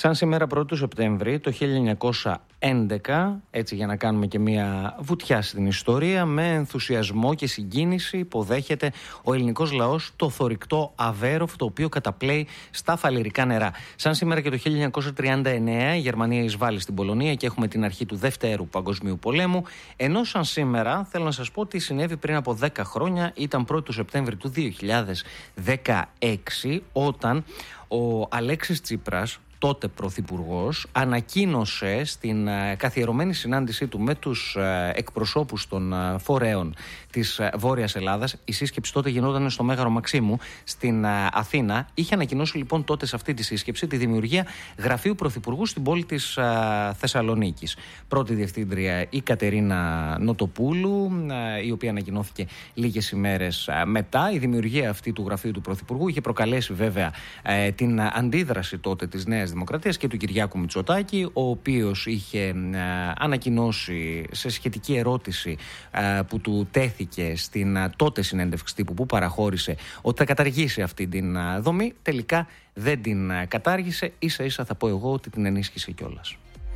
Σαν σήμερα 1 Σεπτέμβρη το 1911, έτσι για να κάνουμε και μια βουτιά στην ιστορία, με ενθουσιασμό και συγκίνηση υποδέχεται ο ελληνικός λαός το θωρηκτό Αβέροφ, το οποίο καταπλέει στα φαλιρικά νερά. Σαν σήμερα και το 1939 η Γερμανία εισβάλλει στην Πολωνία και έχουμε την αρχή του Δεύτερου Παγκοσμίου Πολέμου. Ενώ σαν σήμερα θέλω να σας πω τι συνέβη πριν από 10 χρόνια, ήταν 1 Σεπτέμβρη του 2016, όταν ο Αλέξης Τσίπρας, τότε πρωθυπουργός, ανακοίνωσε στην καθιερωμένη συνάντησή του με τους εκπροσώπους των φορέων της Βόρειας Ελλάδας. Η σύσκεψη τότε γινόταν στο Μέγαρο Μαξίμου στην Αθήνα. Είχε ανακοινώσει λοιπόν τότε σε αυτή τη σύσκεψη τη δημιουργία γραφείου πρωθυπουργού στην πόλη της Θεσσαλονίκης. Πρώτη διευθύντρια η Κατερίνα Νοτοπούλου, η οποία ανακοινώθηκε λίγες ημέρες μετά. Η δημιουργία αυτή του γραφείου του πρωθυπουργού είχε προκαλέσει βέβαια την αντίδραση τότε της Νέας Δημοκρατίας και του Κυριάκου Μητσοτάκη, ο οποίος είχε ανακοινώσει σε σχετική ερώτηση που του τέθηκε στην τότε συνέντευξη τύπου που παραχώρησε ότι θα καταργήσει αυτή την δομή. Τελικά δεν την κατάργησε, ίσα ίσα θα πω εγώ ότι την ενίσχυσε κιόλας.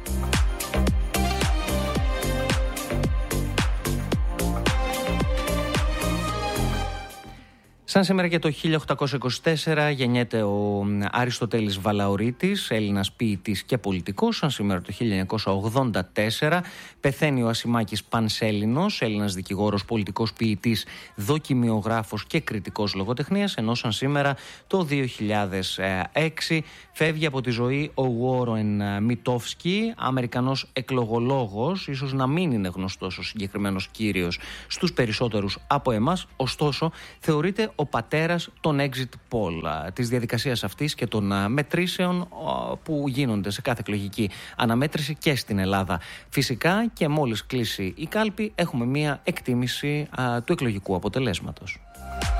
Σαν σήμερα και το 1824 γεννιέται ο Αριστοτέλης Βαλαωρίτης, Έλληνας ποιητής και πολιτικός. Σαν σήμερα το 1984 πεθαίνει ο Ασημάκης Πανσέλινος, Έλληνας δικηγόρος, πολιτικός, ποιητής, δοκιμιογράφος και κριτικός λογοτεχνίας. Ενώ σαν σήμερα το 2006 φεύγει από τη ζωή ο Βόρεν Μιτόφσκι, Αμερικανός εκλογολόγος. Ίσως να μην είναι γνωστός ο συγκεκριμένος κύριος στους περισσότερους από εμάς, ωστόσο θεωρείται ο πατέρας των exit poll, της διαδικασίας αυτής και των μετρήσεων που γίνονται σε κάθε εκλογική αναμέτρηση και στην Ελλάδα. Φυσικά και μόλις κλείσει η κάλπη έχουμε μία εκτίμηση του εκλογικού αποτελέσματος.